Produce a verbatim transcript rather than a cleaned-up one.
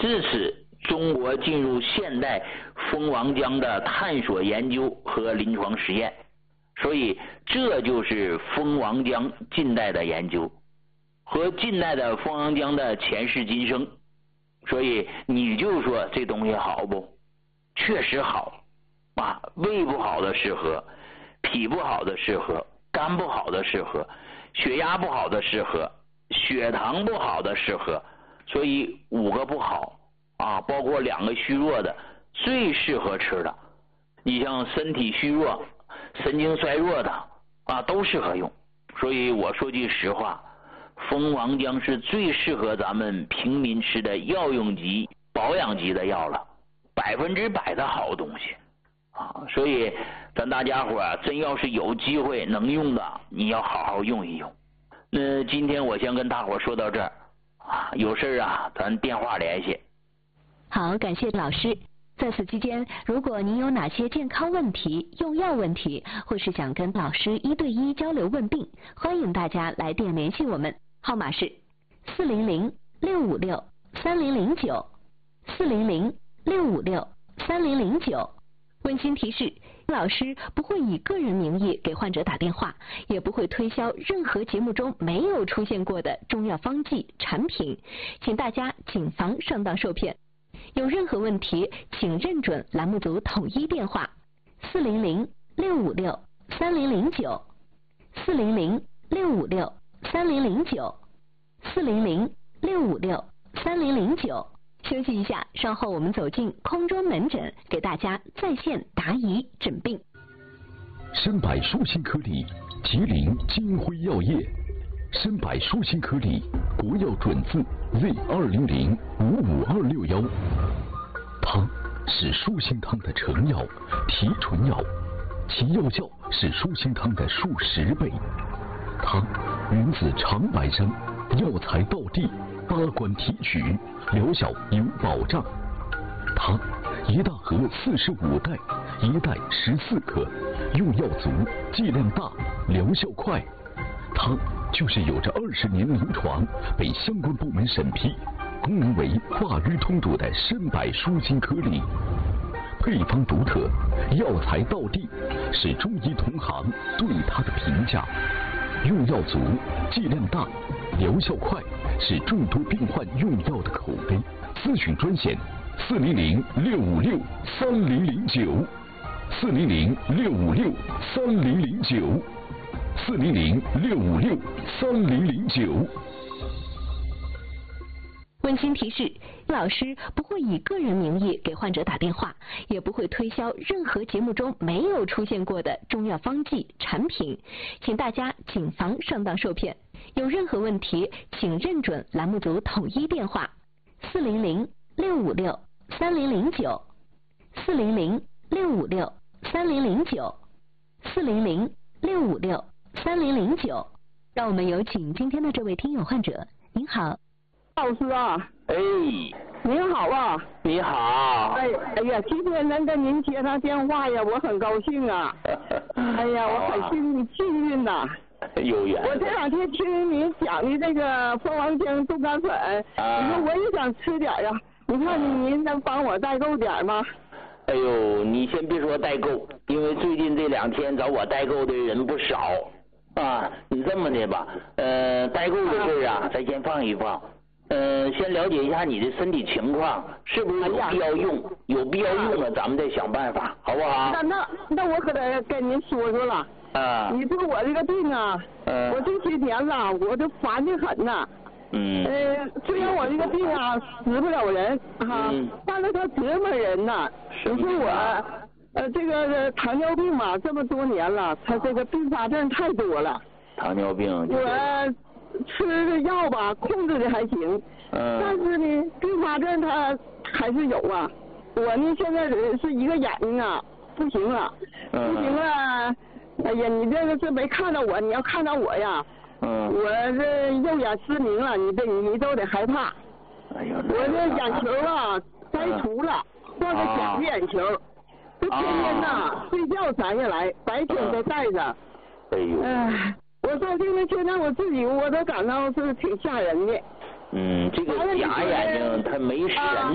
自此，中国进入现代蜂王浆的探索研究和临床实验。所以这就是蜂王浆近代的研究和近代的蜂王浆的前世今生。所以你就说这东西好不？确实好啊，胃不好的适合，脾不好的适合，肝不好的适合，血压不好的适合，血糖不好的适合，所以五个不好啊，包括两个虚弱的最适合吃的。你像身体虚弱、神经衰弱的啊，都适合用。所以我说句实话，蜂王浆是最适合咱们平民吃的药用级、保养级的药了，百分之百的好东西啊！所以咱大家伙啊，真要是有机会能用的，你要好好用一用。那今天我先跟大伙说到这儿啊，有事啊，咱电话联系。 好，感谢老师。在此期间，如果您有哪些健康问题、用药问题，或是想跟老师一对一交流问病，欢迎大家来电联系我们，号码是四零零六五六三零零九四零零六五六三零零九。温馨提示：老师不会以个人名义给患者打电话，也不会推销任何节目中没有出现过的中药方剂产品，请大家谨防上当受骗。有任何问题，请认准栏目组统一电话四零零六五六三零零九四零零六五六三零零九四零零六五六三零零九。休息一下，稍后我们走进空中门诊，给大家在线答疑诊病。 参百舒心颗粒，吉林金辉药业。参百舒心颗粒，国药准字 Z 二零零五五二六幺。它是舒心汤的成药、提纯药，其药效是舒心汤的数十倍。它源自长白山，药材到地，八关提取，疗效有保障。它一大盒四十五袋，一袋十四克，用药足，剂量大，疗效快。它就是有着二十年临床，被相关部门审批，功能为化瘀通堵的参百舒心颗粒。配方独特，药材到地，是中医同行对它的评价。用药足，剂量大，疗效快，是众多病患用药的口碑。咨询专线：四零零六五六三零零九，四零零六五六三零零九，四零零六五六三零零九。 温馨提示：老师不会以个人名义给患者打电话，也不会推销任何节目中没有出现过的中药方剂产品，请大家谨防上当受骗。有任何问题，请认准栏目组统一电话四零零六五六三零零九四零零六五六三零零九四零零六五六三零零九。让我们有请今天的这位听友患者。您好， 老师啊。 哎， 您好啊。 你好。 哎哎呀，今天能跟您接上电话呀，我很高兴啊。哎呀，我很幸幸运呐。 有缘。 我这两天听您讲的这个蜂王浆冻干粉， 啊、 你说我也想吃点呀，你看您能帮我代购点吗？ 哎呦，你先别说代购，因为最近这两天找我代购的人不少啊。你这么的吧，呃，代购的事啊，咱先放一放。呃，先了解一下你的身体情况，是不是有必要用？有必要用了，咱们再想办法，好不好？ 那那那我可得跟您说说了。 啊。 你说我这个病啊， 嗯、 我这些年了，我都烦得很呐。 嗯。 呃，虽然我这个病啊死不了人哈，嗯、但是它折磨人呐。你说我，呃，这个糖尿病嘛，这么多年了，它这个并发症太多了。 糖尿病。 我吃的药吧，控制的还行。 嗯。 但是呢，并发症它还是有啊。我呢，现在是一个眼睛啊，不行了， 嗯、 不行了。哎呀，你这个是没看到我，你要看到我呀。 嗯。 我这右眼失明了，你这你都得害怕。 哎呀。 我这眼球啊摘除了，换个假的眼球。这天天呐，睡觉摘下来，白天都戴着。 哎呦。 哎，我说这个现在我自己我都感到是挺吓人的。 嗯，这个假眼睛它没神。